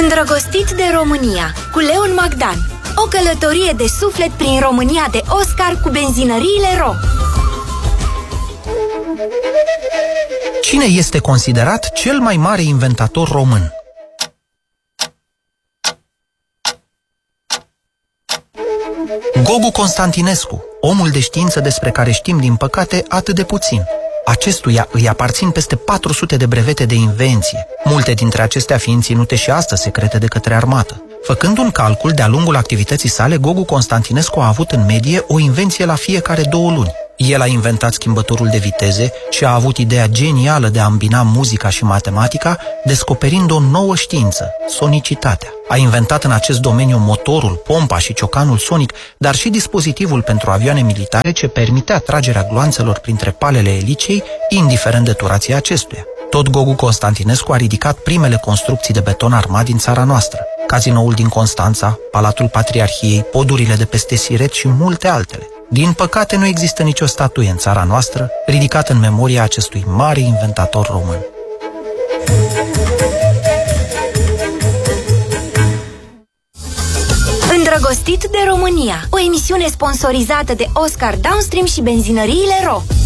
Îndrăgostit de România cu Leon Magdan. O călătorie de suflet prin România de Oscar cu benzinăriile Ro. Cine este considerat cel mai mare inventator român? Gogu Constantinescu, omul de știință despre care știm, din păcate, atât de puțin. Acestuia îi aparțin peste 400 de brevete de invenție, multe dintre acestea fiind ținute și astăzi secrete de către armată. Făcând un calcul, de-a lungul activității sale, Gogu Constantinescu a avut în medie o invenție la fiecare 2 luni. El a inventat schimbătorul de viteze și a avut ideea genială de a îmbina muzica și matematica, descoperind o nouă știință, sonicitatea. A inventat în acest domeniu motorul, pompa și ciocanul sonic, dar și dispozitivul pentru avioane militare ce permitea tragerea gloanțelor printre palele elicei, indiferent de durația acestuia. Tot Gogu Constantinescu a ridicat primele construcții de beton armat din țara noastră: Cazinoul din Constanța, Palatul Patriarhiei, podurile de peste Siret și multe altele. Din păcate, nu există nicio statuie în țara noastră ridicată în memoria acestui mare inventator român. Îndrăgostit de România, o emisiune sponsorizată de Oscar Downstream și benzinăriile Ro.